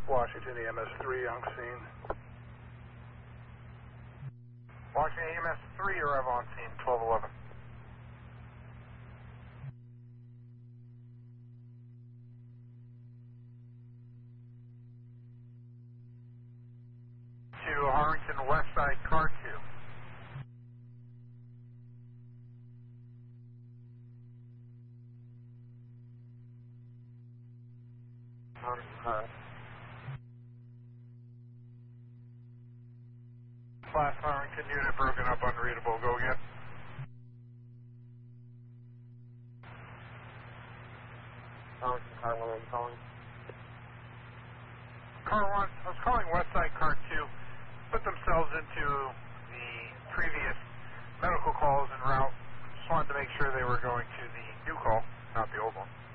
Washington EMS3 on scene. Washington EMS3, arrive on scene, 1211. To Harrington Westside, car 2. Class Harrington unit broken up, unreadable, go again. Harrington, car 1, are you calling? Car 1, I was calling Westside, car 2. Put themselves into the previous medical calls en route. Just wanted to make sure they were going to the new call, not the old one.